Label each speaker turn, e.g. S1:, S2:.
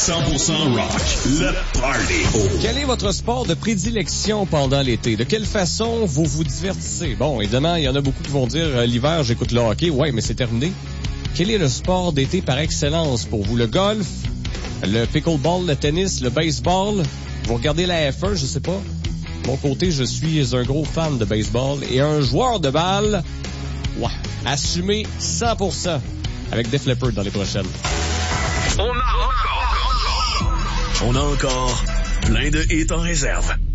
S1: 100% rock. Le Party.
S2: Quel est votre sport de prédilection pendant l'été? De quelle façon vous vous divertissez? Bon, évidemment, il y en a beaucoup qui vont dire l'hiver, j'écoute le hockey. Ouais, mais c'est terminé. Quel est le sport d'été par excellence pour vous? Le golf, le pickleball, le tennis, le baseball? Vous regardez la F1, je sais pas. De mon côté, je suis un gros fan de baseball et un joueur de balle. Ouais, assumé 100% avec Def Leppard dans les prochaines.
S1: On a encore plein de hits en réserve.